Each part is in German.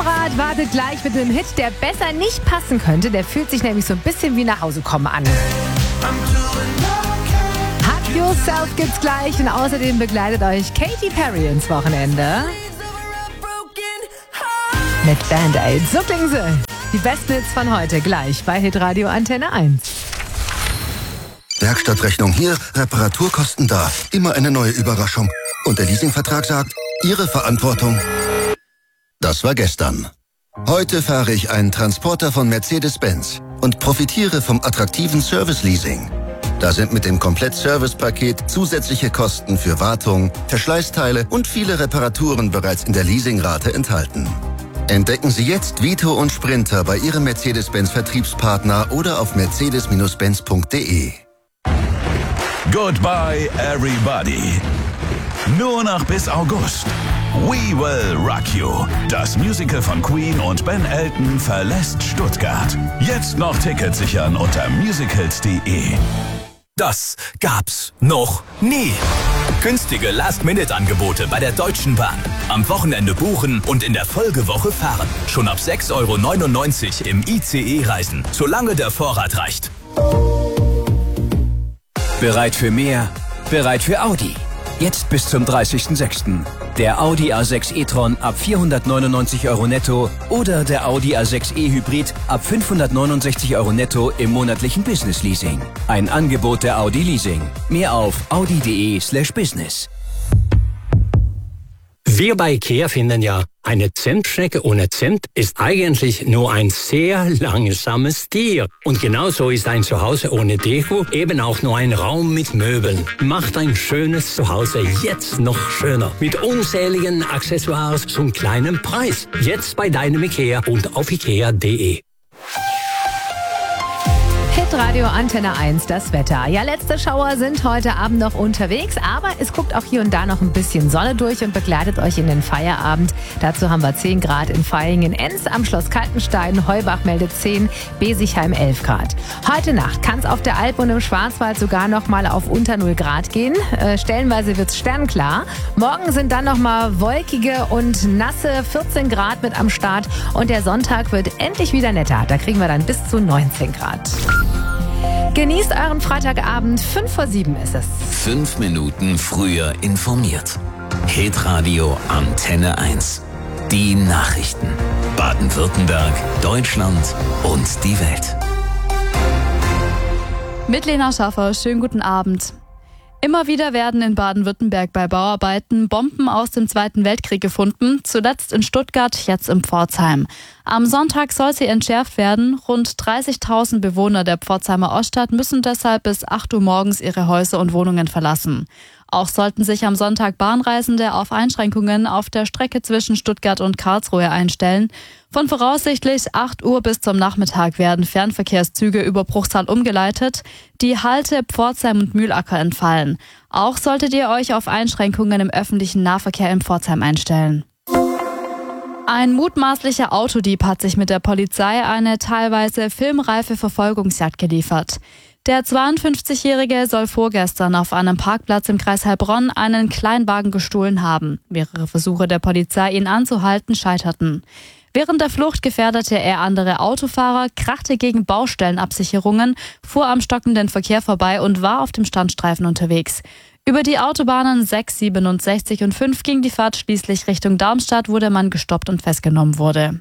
Vorrat wartet gleich mit einem Hit, der besser nicht passen könnte. Der fühlt sich nämlich so ein bisschen wie nach Hause kommen an. Hug Yourself gibt's gleich und außerdem begleitet euch Katy Perry ins Wochenende. Mit Band-Aid. So klingen sie. Die besten Hits von heute gleich bei Hitradio Antenne 1. Werkstattrechnung hier, Reparaturkosten da. Immer eine neue Überraschung. Und der Leasingvertrag sagt, Ihre Verantwortung. Das war gestern. Heute fahre ich einen Transporter von Mercedes-Benz und profitiere vom attraktiven Service-Leasing. Da sind mit dem Komplett-Service-Paket zusätzliche Kosten für Wartung, Verschleißteile und viele Reparaturen bereits in der Leasingrate enthalten. Entdecken Sie jetzt Vito und Sprinter bei Ihrem Mercedes-Benz-Vertriebspartner oder auf mercedes-benz.de. Goodbye, everybody. Nur noch bis August. We Will Rock You. Das Musical von Queen und Ben Elton verlässt Stuttgart. Jetzt noch Tickets sichern unter musicals.de. Das gab's noch nie. Günstige Last-Minute-Angebote bei der Deutschen Bahn. Am Wochenende buchen und in der Folgewoche fahren. Schon ab 6,99 € im ICE reisen, solange der Vorrat reicht. Bereit für mehr? Bereit für Audi. Jetzt bis zum 30.06. Der Audi A6 e-tron ab 499 € netto oder der Audi A6 e-Hybrid ab 569 € netto im monatlichen Business-Leasing. Ein Angebot der Audi Leasing. Mehr auf audi.de/business. Wir bei IKEA finden ja, eine Zimtschnecke ohne Zimt ist eigentlich nur ein sehr langsames Tier. Und genauso ist ein Zuhause ohne Deko eben auch nur ein Raum mit Möbeln. Macht ein schönes Zuhause jetzt noch schöner. Mit unzähligen Accessoires zum kleinen Preis. Jetzt bei deinem IKEA und auf ikea.de. Hitradio Antenne 1, das Wetter. Ja, letzte Schauer sind heute Abend noch unterwegs, aber es guckt auch hier und da noch ein bisschen Sonne durch und begleitet euch in den Feierabend. Dazu haben wir 10 Grad in Vaihingen, Enns am Schloss Kaltenstein, Heubach meldet 10, Besichheim 11 Grad. Heute Nacht kann es auf der Alp und im Schwarzwald sogar noch mal auf unter 0 Grad gehen. Stellenweise wird es sternklar. Morgen sind dann noch mal wolkige und nasse 14 Grad mit am Start und der Sonntag wird endlich wieder netter. Da kriegen wir dann bis zu 19 Grad. Genießt euren Freitagabend, 6:55 ist es. 5 Minuten früher informiert. Hitradio Antenne 1. Die Nachrichten. Baden-Württemberg, Deutschland und die Welt. Mit Lena Schaffer, schönen guten Abend. Immer wieder werden in Baden-Württemberg bei Bauarbeiten Bomben aus dem Zweiten Weltkrieg gefunden, zuletzt in Stuttgart, jetzt in Pforzheim. Am Sonntag soll sie entschärft werden. Rund 30.000 Bewohner der Pforzheimer Oststadt müssen deshalb bis 8 Uhr morgens ihre Häuser und Wohnungen verlassen. Auch sollten sich am Sonntag Bahnreisende auf Einschränkungen auf der Strecke zwischen Stuttgart und Karlsruhe einstellen. Von voraussichtlich 8 Uhr bis zum Nachmittag werden Fernverkehrszüge über Bruchsal umgeleitet, die Halte Pforzheim und Mühlacker entfallen. Auch solltet ihr euch auf Einschränkungen im öffentlichen Nahverkehr in Pforzheim einstellen. Ein mutmaßlicher Autodieb hat sich mit der Polizei eine teilweise filmreife Verfolgungsjagd geliefert. Der 52-Jährige soll vorgestern auf einem Parkplatz im Kreis Heilbronn einen Kleinwagen gestohlen haben. Mehrere Versuche der Polizei, ihn anzuhalten, scheiterten. Während der Flucht gefährdete er andere Autofahrer, krachte gegen Baustellenabsicherungen, fuhr am stockenden Verkehr vorbei und war auf dem Standstreifen unterwegs. Über die Autobahnen 6, 67 und 5 ging die Fahrt schließlich Richtung Darmstadt, wo der Mann gestoppt und festgenommen wurde.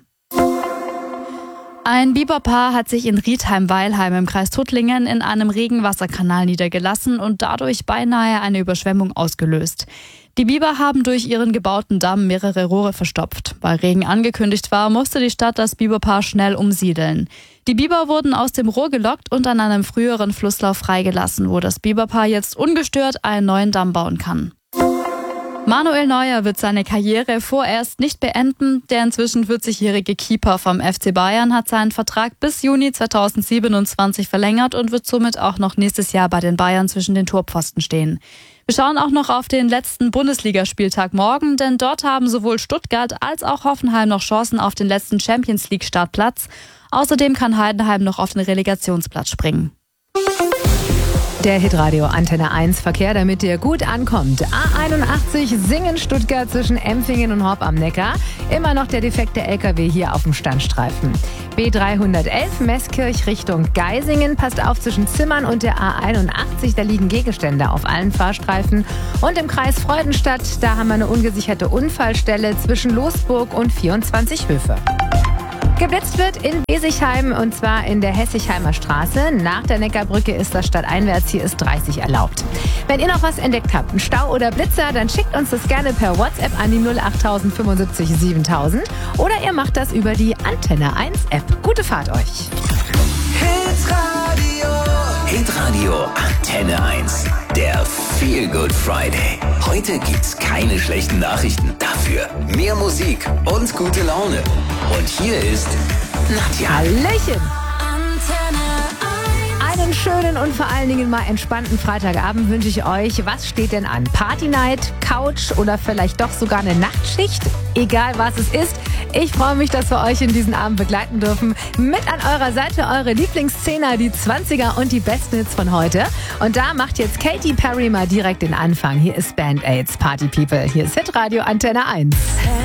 Ein Biberpaar hat sich in Riedheim-Weilheim im Kreis Tuttlingen in einem Regenwasserkanal niedergelassen und dadurch beinahe eine Überschwemmung ausgelöst. Die Biber haben durch ihren gebauten Damm mehrere Rohre verstopft. Weil Regen angekündigt war, musste die Stadt das Biberpaar schnell umsiedeln. Die Biber wurden aus dem Rohr gelockt und an einem früheren Flusslauf freigelassen, wo das Biberpaar jetzt ungestört einen neuen Damm bauen kann. Manuel Neuer wird seine Karriere vorerst nicht beenden. Der inzwischen 40-jährige Keeper vom FC Bayern hat seinen Vertrag bis Juni 2027 verlängert und wird somit auch noch nächstes Jahr bei den Bayern zwischen den Torpfosten stehen. Wir schauen auch noch auf den letzten Bundesligaspieltag morgen, denn dort haben sowohl Stuttgart als auch Hoffenheim noch Chancen auf den letzten Champions-League-Startplatz. Außerdem kann Heidenheim noch auf den Relegationsplatz springen. Der Hitradio Antenne 1 Verkehr, damit ihr gut ankommt. A81 Singen Stuttgart zwischen Empfingen und Horb am Neckar. Immer noch der defekte LKW hier auf dem Standstreifen. B311 Meßkirch Richtung Geisingen. Passt auf zwischen Zimmern und der A81. Da liegen Gegenstände auf allen Fahrstreifen. Und im Kreis Freudenstadt, da haben wir eine ungesicherte Unfallstelle zwischen Losburg und 24 Höfe. Geblitzt wird in Besigheim und zwar in der Hessigheimer Straße. Nach der Neckarbrücke ist das stadteinwärts, hier ist 30 erlaubt. Wenn ihr noch was entdeckt habt, einen Stau oder Blitzer, dann schickt uns das gerne per WhatsApp an die 08000 75 7000 oder ihr macht das über die Antenne 1 App. Gute Fahrt euch! Hitradio Antenne 1. Der Feel Good Friday. Heute gibt's keine schlechten Nachrichten. Dafür mehr Musik und gute Laune. Und hier ist Nadja. Hallöchen! Einen schönen und vor allen Dingen mal entspannten Freitagabend wünsche ich euch. Was steht denn an? Party-Night, Couch oder vielleicht doch sogar eine Nachtschicht? Egal was es ist, ich freue mich, dass wir euch in diesen Abend begleiten dürfen. Mit an eurer Seite eure Lieblingsszene, die 20er und die besten Hits von heute. Und da macht jetzt Katy Perry mal direkt den Anfang. Hier ist Band-Aids, Party People. Hier ist Hitradio Antenne 1.